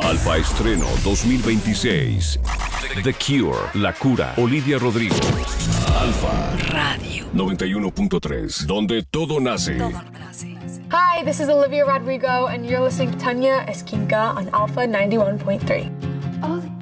Alfa Estreno 2026. The Cure, La Cura, Olivia Rodrigo. Alfa Radio 91.3, donde todo nace. Hi, this is Olivia Rodrigo, and you're listening to Tanya Esquinca on Alpha 91.3.